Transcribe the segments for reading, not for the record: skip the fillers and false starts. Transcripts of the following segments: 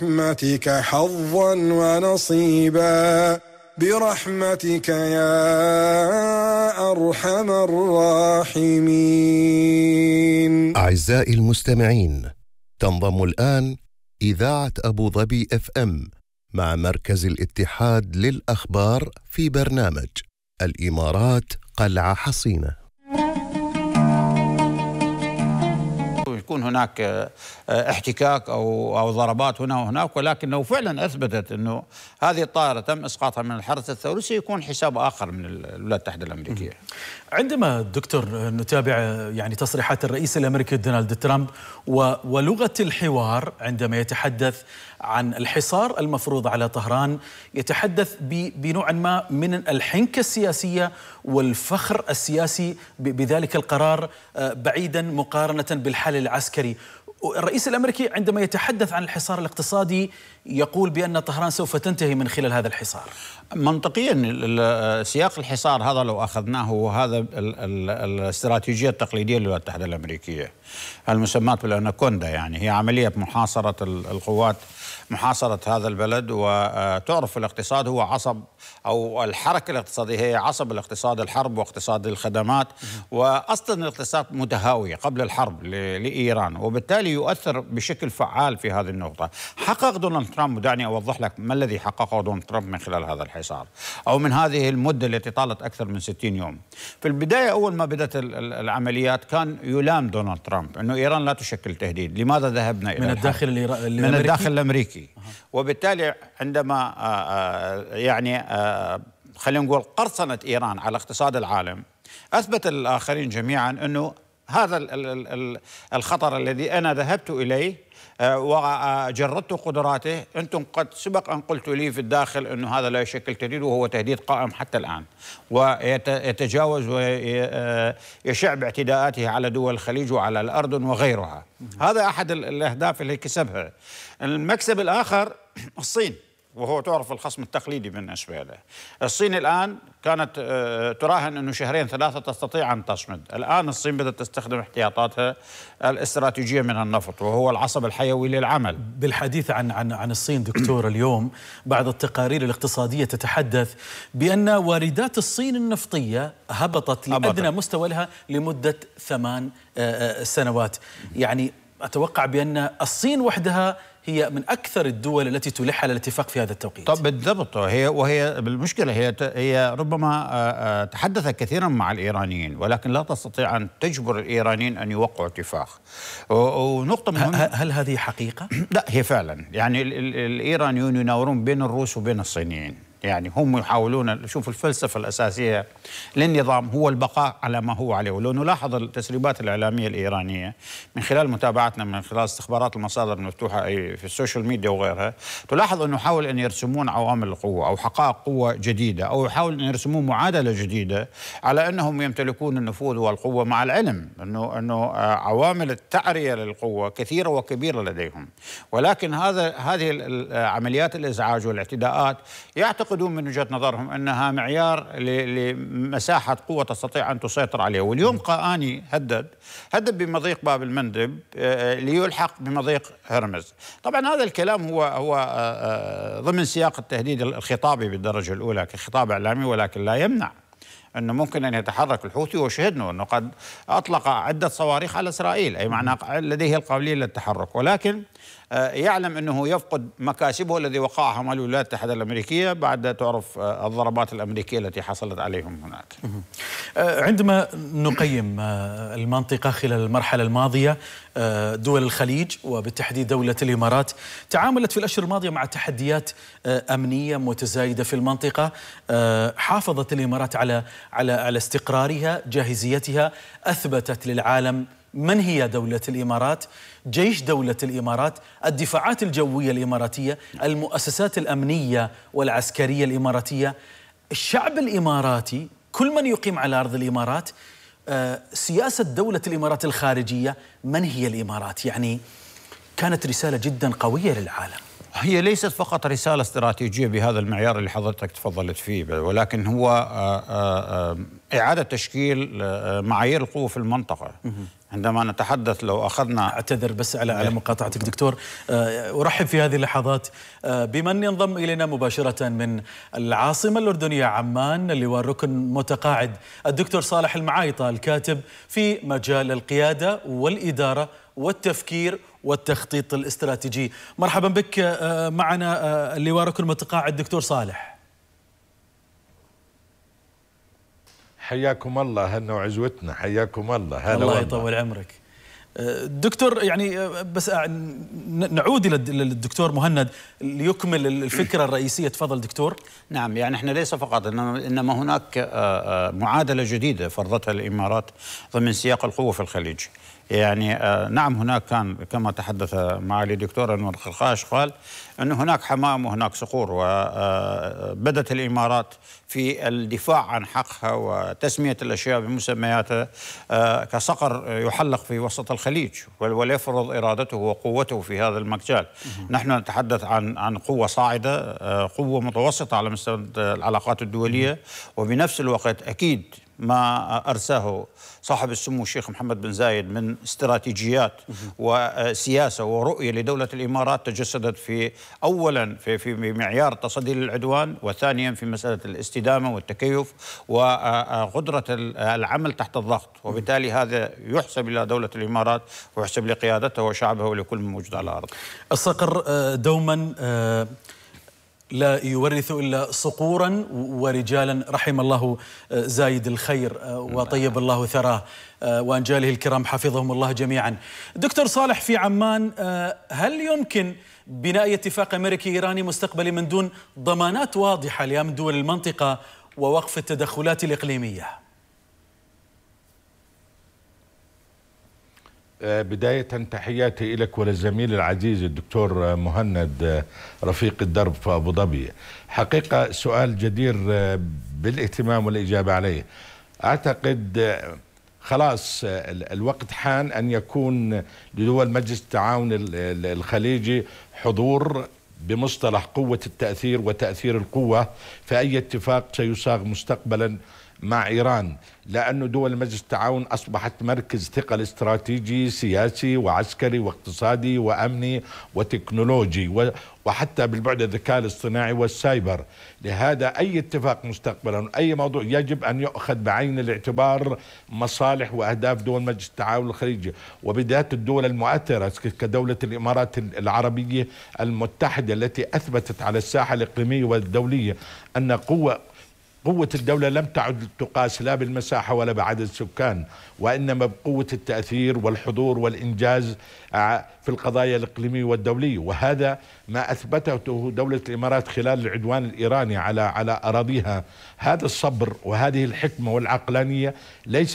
برحمتك حظا ونصيبا برحمتك يا أرحم الراحمين. أعزائي المستمعين، تنضم الآن إذاعة أبو ظبي FM مع مركز الاتحاد للأخبار في برنامج الإمارات قلعة حصينة. يكون هناك احتكاك أو ضربات هنا وهناك، ولكنه فعلا أثبتت أنه هذه الطائرة تم إسقاطها من الحرس الثوري، سيكون حساب آخر من الولايات المتحدة الأمريكية. عندما دكتور نتابع يعني تصريحات الرئيس الأمريكي دونالد ترامب ولغة الحوار عندما يتحدث عن الحصار المفروض على طهران، يتحدث بنوع ما من الحنكة السياسية والفخر السياسي بذلك القرار، بعيدا مقارنة بالحل العسكري. الرئيس الأمريكي عندما يتحدث عن الحصار الاقتصادي يقول بأن طهران سوف تنتهي من خلال هذا الحصار. منطقيا سياق الحصار هذا لو أخذناه وهذا الاستراتيجية التقليدية للولايات المتحدة الأمريكية المسماة بالأناكوندا، يعني هي عملية محاصرة القوات، محاصرة هذا البلد. وتعرف الاقتصاد هو عصب، أو الحركة الاقتصادية هي عصب الاقتصاد، الحرب واقتصاد الخدمات، وأصلا الاقتصاد متهاوية قبل الحرب لإيران، وبالتالي يؤثر بشكل فعال في هذه النقطة. حقق دونالد ترامب، ودعني أوضح لك ما الذي حققه دونالد ترامب من خلال هذا الحصار أو من هذه المدة التي طالت أكثر من 60 يوم. في البداية أول ما بدأت العمليات كان يلام دونالد ترامب أنه إيران لا تشكل تهديد. لماذا ذهبنا إلى من الداخل الأمريكي؟ من الداخل الأمريكي. وبالتالي عندما خلينا نقول قرصنة إيران على اقتصاد العالم، أثبت الآخرين جميعا أنه هذا الخطر الذي أنا ذهبت إليه وجردت قدراته، أنتم قد سبق أن قلت لي في الداخل أنه هذا لا يشكل تهديد، وهو تهديد قائم حتى الآن، ويتجاوز ويشع باعتداءاته على دول الخليج وعلى الأردن وغيرها. هذا أحد الأهداف اللي كسبها. المكسب الآخر الصين، وهو تعرف الخصم التقليدي بالنسبة له. الصين الآن كانت تراهن أنه شهرين ثلاثة تستطيع أن تصمد. الآن الصين بدأت تستخدم احتياطاتها الاستراتيجية من النفط، وهو العصب الحيوي للعمل. بالحديث عن الصين دكتور، اليوم بعض التقارير الاقتصادية تتحدث بأن واردات الصين النفطية هبطت لأدنى مستوى لها لمدة 8 سنوات. يعني أتوقع بأن الصين وحدها هي من أكثر الدول التي تلح على الاتفاق في هذا التوقيت. طب بالضبط، وهي بالمشكلة هي ربما تحدثت كثيرا مع الإيرانيين، ولكن لا تستطيع أن تجبر الإيرانيين أن يوقعوا اتفاق. ونقطة مهمة، هل هذه حقيقة؟ لا، هي فعلا يعني الإيرانيون يناورون بين الروس وبين الصينيين. يعني هم يحاولون، شوف الفلسفة الأساسية للنظام هو البقاء على ما هو عليه. ولو نلاحظ التسريبات الإعلامية الإيرانية من خلال متابعتنا من خلال استخبارات المصادر المفتوحة في السوشيال ميديا وغيرها، تلاحظ أنه حاول أن يرسمون عوامل القوة أو حقائق قوة جديدة، أو يحاول أن يرسمون معادلة جديدة على أنهم يمتلكون النفوذ والقوة، مع العلم أنه عوامل التعرية للقوة كثيرة وكبيرة لديهم. ولكن هذه عمليات الإزعاج والاعتداءات يعتقدون من وجهة نظرهم أنها معيار لمساحة قوة تستطيع أن تسيطر عليه. واليوم قآني هدد بمضيق باب المندب ليلحق بمضيق هرمز. طبعا هذا الكلام هو ضمن سياق التهديد الخطابي بالدرجة الأولى كخطاب إعلامي، ولكن لا يمنع أنه ممكن أن يتحرك الحوثي، وشهدنا أنه قد أطلق عدة صواريخ على إسرائيل، أي معنى لديه القابلية للتحرك، ولكن يعلم أنه يفقد مكاسبه الذي وقعها مع الولايات المتحدة الأمريكية بعد تعرف الضربات الأمريكية التي حصلت عليهم هناك. عندما نقيم المنطقة خلال المرحلة الماضية، دول الخليج وبالتحديد دولة الإمارات تعاملت في الأشهر الماضية مع تحديات أمنية متزايدة في المنطقة. حافظت الإمارات على استقرارها، جاهزيتها، أثبتت للعالم من هي دولة الإمارات، جيش دولة الإمارات، الدفاعات الجوية الإماراتية، المؤسسات الأمنية والعسكرية الإماراتية، الشعب الإماراتي، كل من يقيم على أرض الإمارات، سياسة دولة الإمارات الخارجية. من هي الإمارات؟ يعني كانت رسالة جدا قوية للعالم. هي ليست فقط رسالة استراتيجية بهذا المعيار اللي حضرتك تفضلت فيه، ولكن هو إعادة تشكيل معايير القوة في المنطقة. عندما نتحدث، لو أخذنا، أعتذر بس على مقاطعتك دكتور، أرحب في هذه اللحظات بمن ينضم إلينا مباشرة من العاصمة الأردنية عمان، اللي هو الركن متقاعد الدكتور صالح المعايطة، الكاتب في مجال القيادة والإدارة والتفكير والتخطيط الاستراتيجي. مرحبا بك معنا اللواء ركن متقاعد دكتور صالح. حياكم الله، هنا وعزوتنا، حياكم الله. هلا الله يطول عمرك دكتور. يعني بس نعود إلى الدكتور مهند ليكمل الفكرة الرئيسية. تفضل دكتور. نعم، يعني احنا ليس فقط، إنما هناك معادلة جديدة فرضتها الإمارات ضمن سياق القوة في الخليج. يعني نعم، هناك كان كما تحدث معالي الدكتور أنور الخرقاش، قال أن هناك حمام وهناك صقور، وبدت الإمارات في الدفاع عن حقها وتسمية الأشياء بمسمياتها كصقر يحلق في وسط الخليج وليفرض إرادته وقوته في هذا المجال. نحن نتحدث عن قوة صاعدة، قوة متوسطة على مستوى العلاقات الدولية، وبنفس الوقت أكيد ما أرساه صاحب السمو الشيخ محمد بن زايد من استراتيجيات وسياسة ورؤية لدولة الإمارات تجسدت في أولا في معيار التصدي للعدوان، وثانيا في مسألة الاستدامة والتكيف وقدرة العمل تحت الضغط. وبالتالي هذا يحسب إلى دولة الإمارات ويحسب لقيادتها وشعبها ولكل من موجود على الأرض. الصقر دوما لا يورث إلا صقورا ورجالا، رحم الله زايد الخير وطيب الله ثراه وأنجاله الكرام حفظهم الله جميعا. دكتور صالح، في عمان هل يمكن بناء اتفاق أمريكي إيراني مستقبلي من دون ضمانات واضحة لأمن دول المنطقة ووقف التدخلات الإقليمية؟ بداية تحياتي لك وللزميل العزيز الدكتور مهند رفيق الدرب في أبو ظبي. حقيقة سؤال جدير بالاهتمام والإجابة عليه. أعتقد خلاص الوقت حان أن يكون لدول مجلس التعاون الخليجي حضور بمصطلح قوة التأثير وتأثير القوة في أي اتفاق سيصاغ مستقبلا مع إيران، لأن دول مجلس التعاون أصبحت مركز ثقل استراتيجي سياسي وعسكري واقتصادي وأمني وتكنولوجي وحتى بالبعد الذكاء الاصطناعي والسايبر. لهذا أي اتفاق مستقبلا، أي موضوع يجب أن يؤخذ بعين الاعتبار مصالح وأهداف دول مجلس التعاون الخليجي، وبالذات الدول المؤثرة كدولة الإمارات العربية المتحدة التي أثبتت على الساحة الإقليمية والدولية أن قوة الدولة لم تعد تقاس لا بالمساحة ولا بعدد السكان، وإنما بقوة التأثير والحضور والإنجاز في القضايا الإقليمية والدولية. وهذا ما أثبته دولة الإمارات خلال العدوان الإيراني على أراضيها. هذا الصبر وهذه الحكمة والعقلانية ليس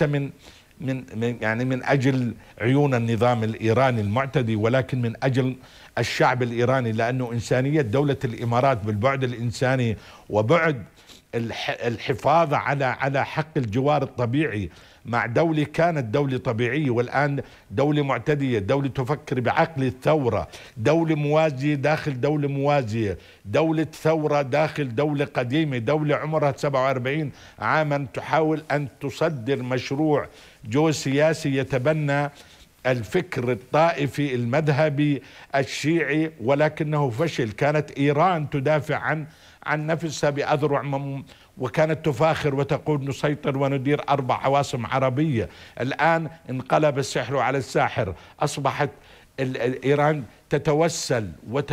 من أجل عيون النظام الإيراني المعتدي، ولكن من أجل الشعب الإيراني، لأنه إنسانية دولة الإمارات بالبعد الإنساني وبعد الحفاظ على حق الجوار الطبيعي مع دولة كانت دولة طبيعية والآن دولة معتدية، دولة تفكر بعقل الثورة، دولة موازية داخل دولة موازية، دولة ثورة داخل دولة قديمة، دولة عمرها 47 عاما تحاول أن تصدر مشروع سياسي يتبنى الفكر الطائفي المذهبي الشيعي، ولكنه فشل. كانت إيران تدافع عن نفسها بأذرع وكانت تفاخر وتقول نسيطر وندير 4 عواصم عربية. الآن انقلب السحر على الساحر، أصبحت إيران تتوسل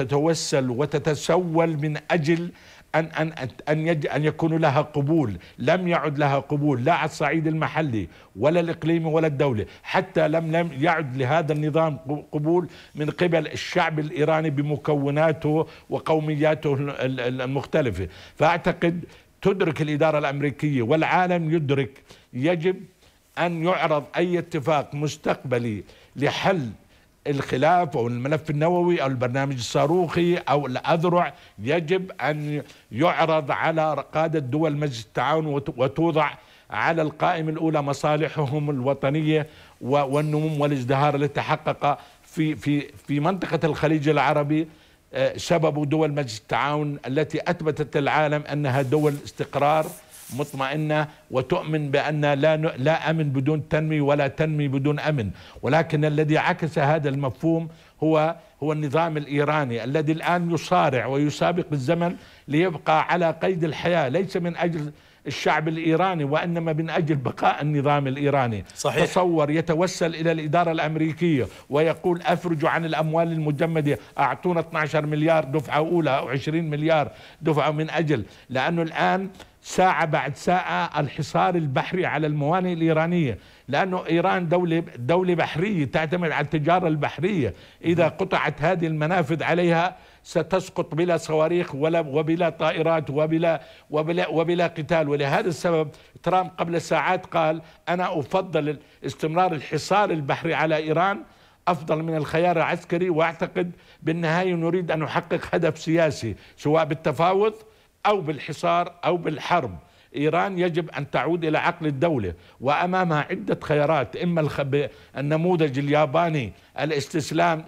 وتتسول من أجل أن يكون لها قبول. لم يعد لها قبول لا على الصعيد المحلي ولا الإقليمي ولا الدولي، حتى لم يعد لهذا النظام قبول من قبل الشعب الإيراني بمكوناته وقومياته المختلفة. فأعتقد تدرك الإدارة الأمريكية والعالم يدرك يجب أن يعرض أي اتفاق مستقبلي لحل الخلاف أو الملف النووي أو البرنامج الصاروخي أو الأذرع، يجب أن يعرض على قادة دول مجلس التعاون وتوضع على القائمة الأولى مصالحهم الوطنية والنمو والازدهار التي تحقق في منطقة الخليج العربي سبب دول مجلس التعاون التي أثبتت للعالم أنها دول استقرار مطمئنة وتؤمن بأن لا أمن بدون تنمية ولا تنمية بدون أمن. ولكن الذي عكس هذا المفهوم هو النظام الإيراني الذي الآن يصارع ويسابق الزمن ليبقى على قيد الحياة، ليس من أجل الشعب الإيراني وإنما من أجل بقاء النظام الإيراني. صحيح. تصور يتوسل إلى الإدارة الأمريكية ويقول أفرجوا عن الأموال المجمدة، أعطونا 12 مليار دفعة أولى أو 20 مليار دفعة، من أجل لأنه الآن ساعة بعد ساعة الحصار البحري على الموانئ الإيرانية، لأنه إيران دولة بحرية تعتمد على التجارة البحرية. إذا قطعت هذه المنافذ عليها ستسقط بلا صواريخ وبلا طائرات وبلا قتال. ولهذا السبب ترامب قبل ساعات قال أنا أفضل استمرار الحصار البحري على إيران أفضل من الخيار العسكري، وأعتقد بالنهاية نريد أن نحقق هدف سياسي سواء بالتفاوض أو بالحصار أو بالحرب. إيران يجب أن تعود إلى عقل الدولة وأمامها عدة خيارات، إما النموذج الياباني الاستسلام.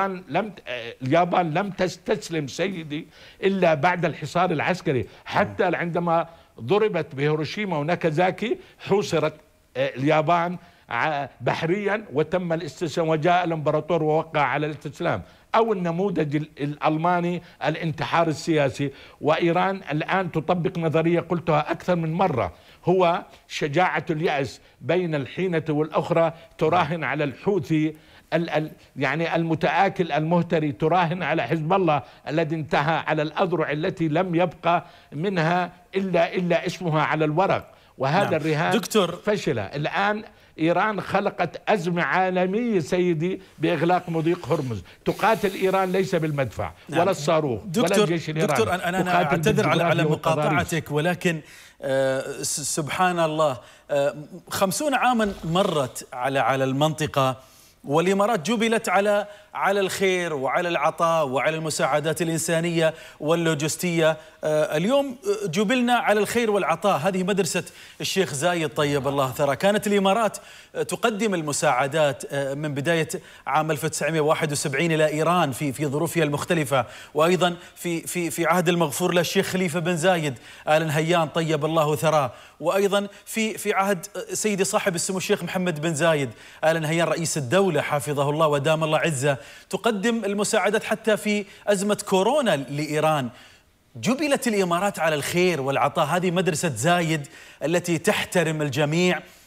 اليابان لم تستسلم سيدي إلا بعد الحصار العسكري، حتى عندما ضربت بهيروشيما وناكازاكي حوصرت اليابان بحريا وتم الاستسلام وجاء الامبراطور ووقع على الاستسلام. أو النموذج الألماني الانتحار السياسي. وإيران الآن تطبق نظرية قلتها أكثر من مرة، هو شجاعة اليأس بين الحينة والأخرى، تراهن على الحوثي يعني المتآكل المهتري، تراهن على حزب الله الذي انتهى على الأذرع التي لم يبقى منها إلا اسمها على الورق. وهذا الرهان دكتور فشل. الآن إيران خلقت أزمة عالمية سيدي بإغلاق مضيق هرمز. تقاتل إيران ليس بالمدفع ولا الصاروخ ولا الجيش الإيراني. دكتور أنا أعتذر على مقاطعتك، ولكن سبحان الله 50 عاما مرت على المنطقة، والإمارات جبلت على الخير وعلى العطاء وعلى المساعدات الإنسانية واللوجستية. اليوم جبلنا على الخير والعطاء. هذه مدرسة الشيخ زايد طيب الله ثرى. كانت الإمارات تقدم المساعدات من بداية عام 1971 إلى إيران في ظروفها المختلفة، وأيضا في عهد المغفور له الشيخ خليفة بن زايد آل نهيان طيب الله ثراه، وأيضا في عهد سيدي صاحب السمو الشيخ محمد بن زايد آل نهيان رئيس الدولة حفظه الله ودام الله عزه، تقدم المساعدات حتى في أزمة كورونا لإيران. جبلت الإمارات على الخير والعطاء. هذه مدرسة زايد التي تحترم الجميع